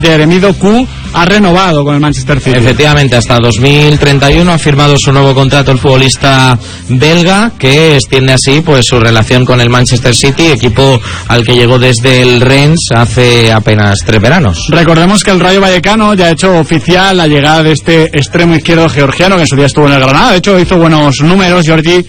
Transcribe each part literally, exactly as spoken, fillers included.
Jeremy Doku ha renovado con el Manchester City. Efectivamente, hasta dos mil treinta y uno ha firmado su nuevo contrato el futbolista belga, que extiende así pues su relación con el Manchester City, equipo al que llegó desde el Rennes hace apenas tres veranos. Recordemos que el Rayo Vallecano ya ha hecho oficial la llegada de este extremo izquierdo georgiano, que en su día estuvo en el Granada. De hecho, hizo buenos números, Georgi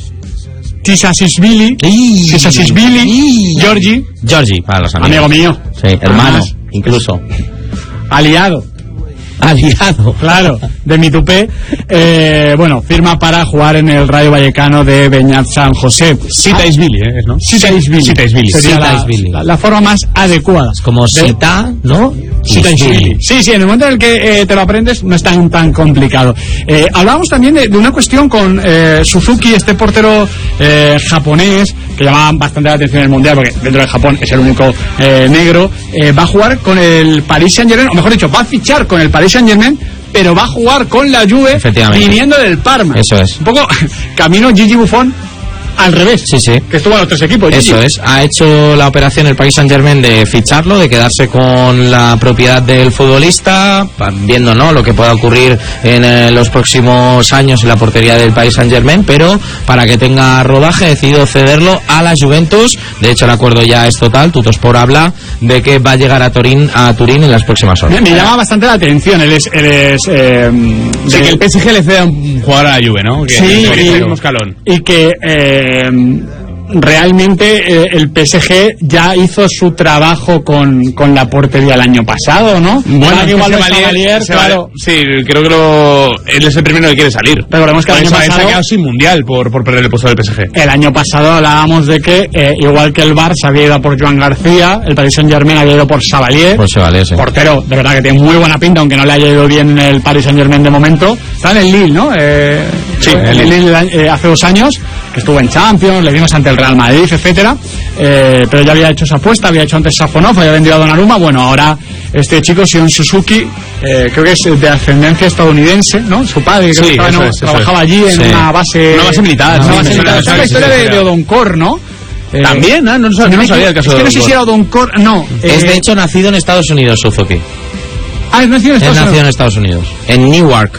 Tisasishvili. Tisasishvili. Georgi. Georgi, para los amigos. Amigo mío. Sí, hermano, Además, incluso. Aliado. Aliado. Claro, de mi tupé. Eh, bueno, firma para jugar en el Rayo Vallecano de Beñat San José. Sitaishvili, ¿eh? ¿no? Sitaishvili. Sitaishvili. Sería la, la, la forma más adecuada. Es como Sita, ¿no? Sitaishvili. Sí, sí, en el momento en el que eh, te lo aprendes no es tan, tan complicado. Eh, hablábamos también de, de una cuestión con eh, Suzuki, este portero eh, japonés, que llamaba bastante la atención en el Mundial, porque dentro de Japón es el único eh, negro. Eh, va a jugar con el Paris Saint-Germain, o mejor dicho, va a fichar con el Paris Saint-Germain, pero va a jugar con la Juve viniendo del Parma. Eso es. Un poco camino Gigi Buffon al revés. Sí, sí. Que estuvo en los tres equipos. Eso Gigi. es. Ha hecho la operación el Paris Saint-Germain de ficharlo, de quedarse con la propiedad del futbolista, viendo no lo que pueda ocurrir en eh, los próximos años en la portería del Paris Saint-Germain, pero para que tenga rodaje ha decidido cederlo a la Juventus. De hecho, el acuerdo ya es total. Tuttosport habla de que va a llegar a Turín, a Turín en las próximas horas. Me, me llama bastante la atención. Él es... Él es eh, sí, de... que el P S G le ceda un jugador a la Juve, ¿no? Que sí, y, un escalón. Y que... Eh, realmente eh, el P S G ya hizo su trabajo con, con la portería el año pasado, ¿no? Bueno, que igual Valier, Valier, claro. Sí, creo que lo, él es el primero que quiere salir. Recordemos que el año pasado se ha quedado sin mundial por, por perder el puesto del P S G. El año pasado hablábamos de que eh, igual que el Barça había ido por Joan García, el Paris Saint-Germain había ido por Savalier, por Savalier, sí. Portero, de verdad que tiene muy buena pinta, aunque no le haya ido bien el Paris Saint-Germain de momento. Está en el Lille, ¿no? Eh, sí, en el Lille, Lille eh, hace dos años, que estuvo en Champions, le vimos ante el Real Madrid, etcétera. Eh, pero ya había hecho esa apuesta, había hecho antes Safonov, había vendido a Donnarumma. Bueno, ahora este chico, Sion Suzuki, eh, creo que es de ascendencia estadounidense, ¿no? Su padre, creo sí, que estaba, no, es, trabajaba es. allí en sí. una base... Una base militar. Una sí, base militar. Esa es la historia de, de Odonkor, ¿no? Eh, También, ¿eh? No, no, no, no sabía el caso es de que no sé si era Odonkor, no. Es eh, de hecho nacido en Estados Unidos, Suzuki. Ah, es nacido en Estados es Unidos. nacido en Estados Unidos, en Newark,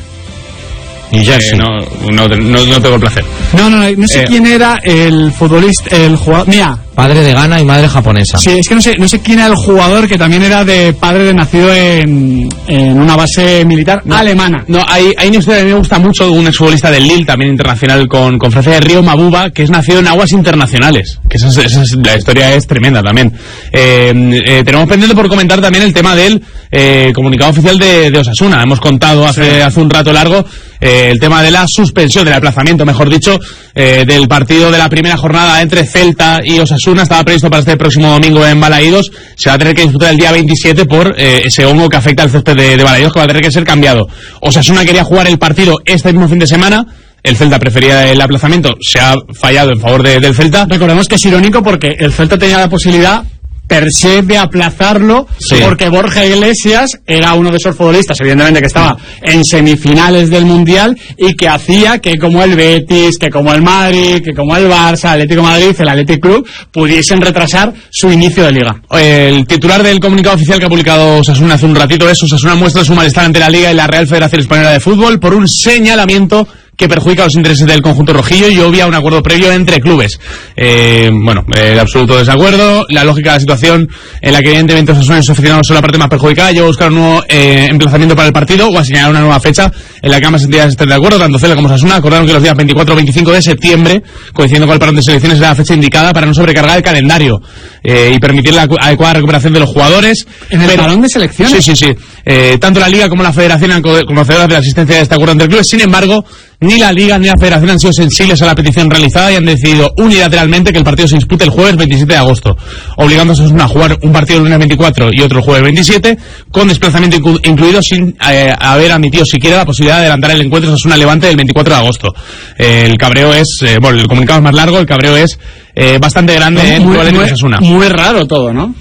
New Jersey. Eh, no, no, no, no tengo el placer. No, no, no, no sé eh, quién era el futbolista, el jugador. Mira. Padre de Ghana y madre japonesa. Sí, es que no sé, no sé quién era el jugador que también era de padre de nacido en, en una base militar no, alemana. No, hay, hay una historia que me gusta mucho de un exfutbolista del Lille, también internacional con, con Francia, de Río Mabuba, que es nacido en aguas internacionales. Que esa, esa, la historia es tremenda también. Eh, eh, tenemos pendiente por comentar también el tema del eh, comunicado oficial de, de Osasuna. Hemos contado hace, sí. hace un rato largo eh, el tema de la suspensión, del aplazamiento, mejor dicho, eh, del partido de la primera jornada entre Celta y Osasuna. Estaba previsto para este próximo domingo en Balaídos. Se va a tener que disputar el día veintisiete por eh, ese hongo que afecta al césped de, de Balaídos, que va a tener que ser cambiado. Osasuna quería jugar el partido este mismo fin de semana. El Celta prefería el aplazamiento. Se ha fallado en favor de, del Celta. Recordemos que es irónico porque el Celta tenía la posibilidad per se de aplazarlo, sí. porque Borja Iglesias era uno de esos futbolistas, evidentemente, que estaba en semifinales del Mundial y que hacía que como el Betis, que como el Madrid, que como el Barça, el Atlético de Madrid, el Athletic Club, pudiesen retrasar su inicio de liga. El titular del comunicado oficial que ha publicado Osasuna hace un ratito es: Osasuna muestra su malestar ante la Liga y la Real Federación Española de Fútbol por un señalamiento que perjudica los intereses del conjunto rojillo y obvia un acuerdo previo entre clubes. Eh, bueno, eh, absoluto desacuerdo. La lógica de la situación en la que evidentemente Osasuna y sus aficionados son la parte más perjudicada, lleva a buscar un nuevo eh, emplazamiento para el partido o a señalar una nueva fecha en la que ambas entidades estén de acuerdo. Tanto Celta como Osasuna acordaron que los días veinticuatro o veinticinco de septiembre, coincidiendo con el parón de selecciones, era la fecha indicada para no sobrecargar el calendario eh, y permitir la adecuada recuperación de los jugadores. ¿En el Pero, parón de selecciones? Sí, sí, sí. Eh, tanto la Liga como la Federación han conocedores de la existencia de este acuerdo entre clubes. Sin embargo, ni la Liga ni la Federación han sido sensibles a la petición realizada y han decidido unilateralmente que el partido se dispute el jueves veintisiete de agosto, obligando a Osasuna a jugar un partido el lunes veinticuatro y otro el jueves veintisiete, con desplazamiento inclu incluido, sin eh, haber admitido siquiera la posibilidad de adelantar el encuentro Osasuna-Levante del veinticuatro de agosto. Eh, el cabreo es, eh, bueno, el comunicado es más largo, el cabreo es eh, bastante grande en muy, Atlético muy, Osasuna. Muy raro todo, ¿no?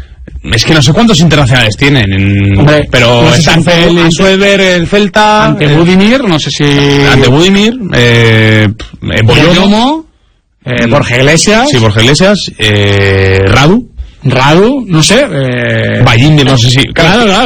Es que no sé cuántos internacionales tienen, en... Hombre, pero no sé está si el ante, Sueber, el Celta... Ante eh, Budimir, no sé si... Ante Budimir, eh, eh, Boyomo, eh, Borja Iglesias... Sí, Borja Iglesias, eh, Radu... Radu, no sé. Eh... Ballín, no sé si. Claro, claro.